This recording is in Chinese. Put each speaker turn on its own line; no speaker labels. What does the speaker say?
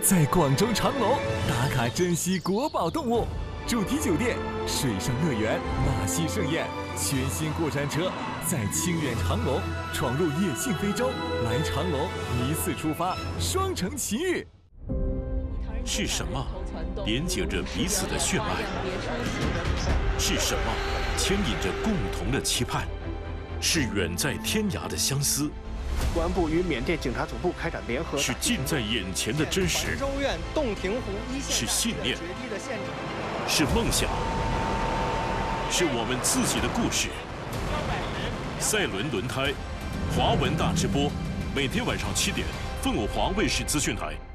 在广州长隆打卡珍稀国宝动物，主题酒店、水上乐园、马戏盛宴，全新过山车在清远长隆闯入野性非洲，来长隆一次出发，双城奇遇。
是什么连接着彼此的血脉？是什么牵引着共同的期盼？是远在天涯的相思。
公安部与缅甸警察总部开展联合，
是近在眼前的真实，
州院洞庭湖一线
是信念，是梦想，是我们自己的故事。赛伦轮胎，华文大直播，每天晚上7点，凤凰卫视资讯台。